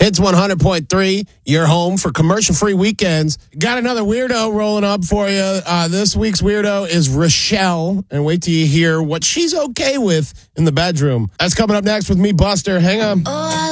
Hits 100.3, your home for commercial-free weekends. Got another weirdo rolling up for you. This week's weirdo is Rochelle, and wait till you hear what she's okay with in the bedroom. That's coming up next with me, Buster. Hang on.